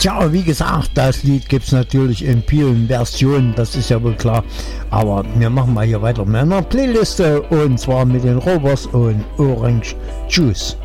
Tja, wie gesagt, das Lied gibt es natürlich in vielen Versionen, das ist ja wohl klar. Aber wir machen mal hier weiter mit einer Playliste und zwar mit den Rovers und Orange Juice.